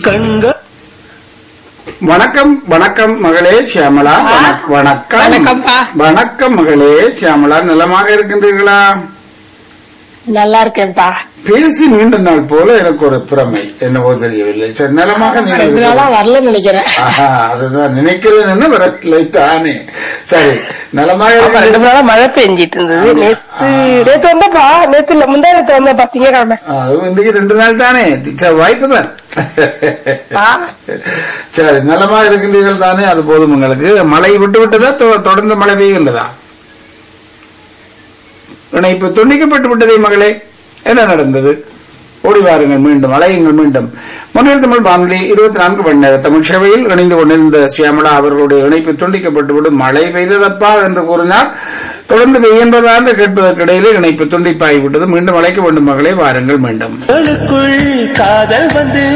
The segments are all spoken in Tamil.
கண்கள். வணக்கம் வணக்கம் மகளே சியாமலா. வணக்கம் வணக்கம் மகளே சியாமலா. நலமாக இருக்கின்றீர்களா? நல்லா இருக்கேன்ப்பா. பேசி நீண்ட நாள் போல எனக்கு ஒரு பிரமை, என்னவோ தெரியவில்லை. சரி, நலமாக வரல நினைக்கிறேன். அதுதான் நினைக்கிறேன், வரலை தானே. சரி, நலமாக 2 நாளா மழை பெஞ்சிட்டு இருந்தது. நேத்து வந்தப்பா, நேத்து இல்ல முந்தா நேத்து வந்தப்பா, திங்கக்கிழமை. அதுவும் இன்றைக்கு 2 நாள் தானே, வாய்ப்பு தான். சரி, நலமா இருக்கின்றீர்கள் தானே? அது போதும். உங்களுக்கு மழை விட்டு விட்டதா தொடர்ந்து மழை பெய்கின்றதா? இணைப்பு துண்டிக்கப்பட்டு விட்டதே மகளே, என்ன நடந்தது? ஓடி வாருங்கள், மீண்டும் அலையுங்கள். மீண்டும் முன்னில் தமிழ் வானொலி 24 மணி நேர தமிழ் சேவையில் இணைந்து கொண்டிருந்த சியாமலா அவர்களுடைய இணைப்பு துண்டிக்கப்பட்டுவிடும். மழை பெய்ததப்பா என்று கூறினார். தொடர்ந்து பெய்கின்றதா என்று கேட்பதற்கிடையிலே இணைப்பு துண்டிப்பாகிவிட்டது. மீண்டும் அழைக்க வேண்டும் மகளே, வாருங்கள் மீண்டும். காதல் வந்து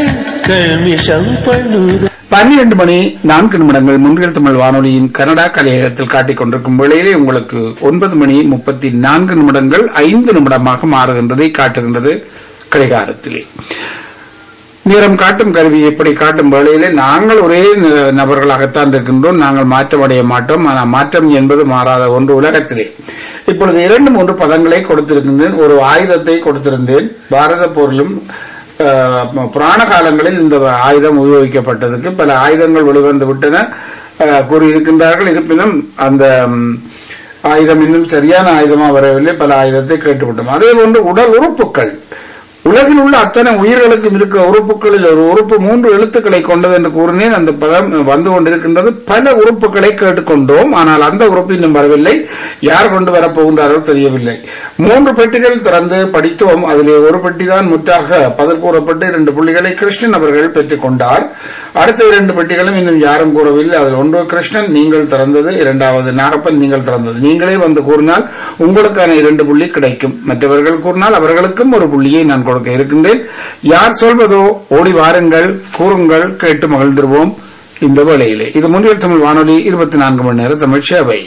12 மணி 4 நிமிடங்கள் முன்னில் தமிழ் வானொலியின் கனடா கலையகத்தில் காட்டிக் கொண்டிருக்கும் வேளையிலே உங்களுக்கு 9 மணி 34 நிமிடங்கள் 5 நிமிடமாக மாறுகின்றதை காட்டுகின்றது கடிகாரத்திலே. நேரம் காட்டும் கருவி எப்படி காட்டும் வேளையிலே நாங்கள் ஒரே நபர்களாகத்தான் இருக்கின்றோம். நாங்கள் மாற்றமடைய மாட்டோம். ஆனால் மாற்றம் என்பது மாறாத ஒன்று உலகத்திலே. இப்பொழுது 2-3 பதங்களை கொடுத்திருக்கின்றேன். ஒரு ஆயுதத்தை கொடுத்திருந்தேன். பாரத போரிலும் புராண காலங்களில் இந்த ஆயுதம் உபயோகிக்கப்பட்டதுக்கு பல ஆயுதங்கள் வெளிவந்து விட்டன கூறியிருக்கின்றார்கள். இருப்பினும் அந்த ஆயுதம் இன்னும் சரியான ஆயுதமா வரவில்லை. பல ஆயுதத்தை கேட்டுவிட்டோம். அதே போன்று உடல் உறுப்புகள், உலகில் உள்ள அத்தனை உயிர்களுக்கும் இருக்கிற உறுப்புகளில் ஒரு உறுப்பு 3 எழுத்துக்களை கொண்டது என்று கூறினேன். அந்த பதம் வந்து கொண்டிருக்கின்றது. பல உறுப்புகளை கேட்டுக்கொண்டோம். ஆனால் அந்த உறுப்பு இன்னும் வரவில்லை. யார் கொண்டு வரப்போகின்றாரோ தெரியவில்லை. 3 பெட்டிகள் திறந்து படித்தோம். அதிலே ஒரு பெட்டி தான் முற்றாக பதில் கூறப்பட்டு 2 புள்ளிகளை கிருஷ்ணன் அவர்கள் பெற்றுக் கொண்டார். அடுத்த 2 பெட்டிகளும் இன்னும் யாரும் கூறவில்லை. அதில் ஒன்று கிருஷ்ணன் நீங்கள் திறந்தது, 2வது நாகப்பன் நீங்கள் திறந்தது. நீங்களே வந்து கூறினால் உங்களுக்கான 2 புள்ளி கிடைக்கும். மற்றவர்கள் கூறினால் அவர்களுக்கும் ஒரு புள்ளியை நான் கொடுக்க இருக்கின்றேன். யார் சொல்வதோ ஓடி வாருங்கள், கூறுங்கள், கேட்டு மகிழ்ந்துருவோம் இந்த வேளையிலே. இது முன்னில் தமிழ் வானொலி 24 மணி நேர தமிழ் சேவை.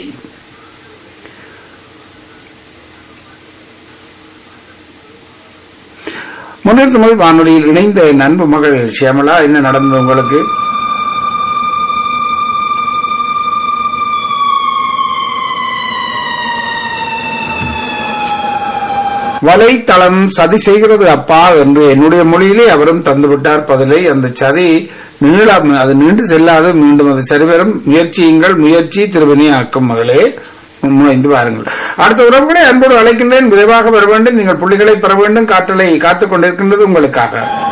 முன்னில் தமிழ் வானொலியில் இணைந்த நண்பு மகள் சியாமலா, என்ன நடந்தது உங்களுக்கு? வலைத்தளம் சதி செய்கிறது அப்பா என்று என்னுடைய மொழியிலே அவரும் தந்துவிட்டார் பதிலை. அந்த சதி அது நீண்டு செல்லாது, மீண்டும் அது சரிவரும். முயற்சியுங்கள், முயற்சி திருவினை ஆக்கும் மகளே, முனைந்து வாருங்கள். அடுத்த உறவுகளை அன்போடு அழைக்கின்றேன். விரைவாக வர வேண்டும். நீங்கள் புள்ளிகளை பெற வேண்டும். காற்றலை காத்துக் கொண்டிருக்கின்றது உங்களுக்காக.